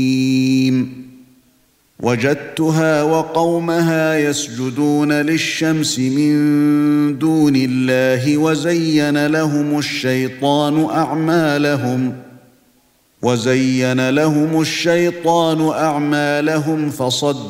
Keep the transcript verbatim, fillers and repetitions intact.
وجدتها وقومها يسجدون للشمس من دون الله وزين لهم الشيطان أعمالهم وزين لهم الشيطان أعمالهم فصد